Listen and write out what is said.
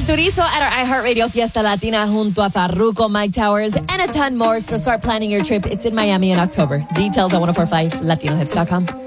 Turizo at our iHeartRadio Fiesta Latina junto a Farruko, Mike Towers, and a ton more. So start planning your trip. It's in Miami in October. Details at 1045latinohits.com.